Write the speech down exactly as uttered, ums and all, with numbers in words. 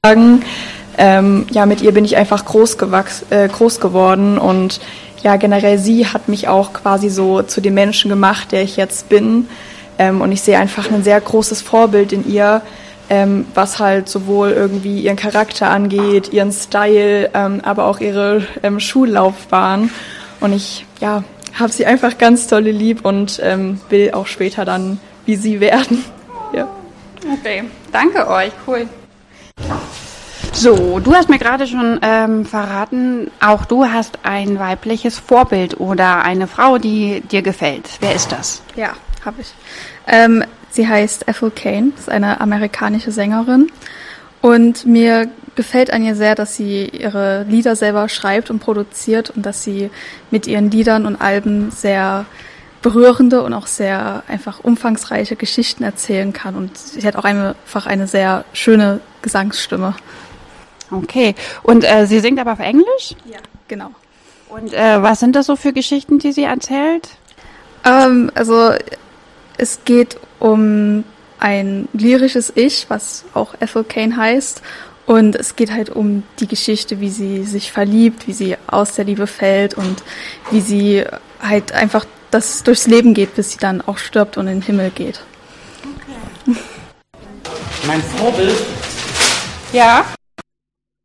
Ähm, ja, mit ihr bin ich einfach groß, gewachs- äh, groß geworden und ja, generell sie hat mich auch quasi so zu dem Menschen gemacht, der ich jetzt bin. Ähm, und ich sehe einfach ein sehr großes Vorbild in ihr, ähm, was halt sowohl irgendwie ihren Charakter angeht, ihren Style, ähm, aber auch ihre ähm, Schullaufbahn. Und ich, ja, habe sie einfach ganz dolle lieb und ähm, will auch später dann wie sie werden. Ja. Okay, danke euch, cool. So, du hast mir gerade schon ähm, verraten, auch du hast ein weibliches Vorbild oder eine Frau, die dir gefällt. Wer ist das? Ja, habe ich. Ähm, sie heißt Ethel Cain, ist eine amerikanische Sängerin und mir gefällt an ihr sehr, dass sie ihre Lieder selber schreibt und produziert und dass sie mit ihren Liedern und Alben sehr berührende und auch sehr einfach umfangreiche Geschichten erzählen kann und sie hat auch einfach eine sehr schöne Gesangsstimme. Okay, und äh, sie singt aber auf Englisch? Ja, genau. Und äh, was sind das so für Geschichten, die sie erzählt? Ähm, also es geht um ein lyrisches Ich, was auch Ethel Cain heißt. Und es geht halt um die Geschichte, wie sie sich verliebt, wie sie aus der Liebe fällt und wie sie halt einfach das durchs Leben geht, bis sie dann auch stirbt und in den Himmel geht. Okay. Mein Vorbild? Ja?